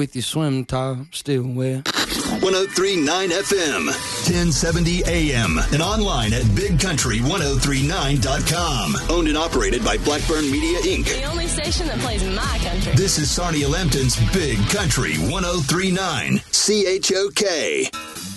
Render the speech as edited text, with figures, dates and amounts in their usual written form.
with your swim top still wet. 103.9 FM, 1070 AM, and online at BigCountry1039.com. Owned and operated by Blackburn Media, Inc. The only station that plays my country. This is Sarnia Lambton's Big Country 1039, CHOK.